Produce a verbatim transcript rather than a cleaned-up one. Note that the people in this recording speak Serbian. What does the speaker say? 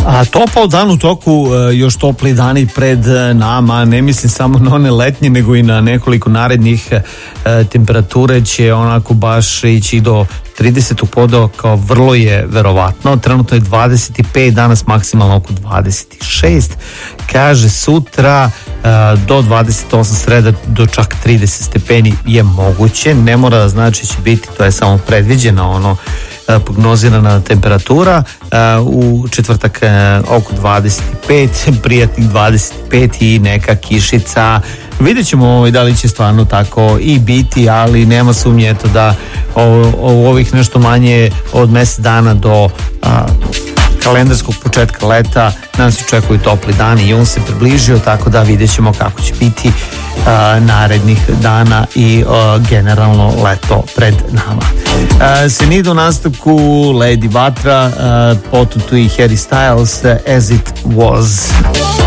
A topao dan u toku, još topli dani pred nama, ne mislim samo na one letnje, nego i na nekoliko narednih. Temperature će onako baš ići do trideset podo, kao vrlo je verovatno. Trenutno je dvadeset pet, danas maksimalno oko dvadeset šest. Kaže sutra do dvadeset osam, sreda do čak trideset stepeni je moguće, ne mora da znači će biti, to je samo predviđeno ono prognozirana temperatura. U četvrtak oko dvadeset pet, prijatnih dvadeset pet i neka kišica. Vidjet ćemo da li će stvarno tako i biti, ali nema sumnje eto da u ovih nešto manje od mjesec dana do a, kalendarskog početka leta nam se očekuju topli dani i on se približio, tako da vidjet ćemo kako će biti a, narednih dana i a, generalno leto pred nama. A, Senida u nastavku, Lady Vatra, potom tu i Harry Styles, As It Was.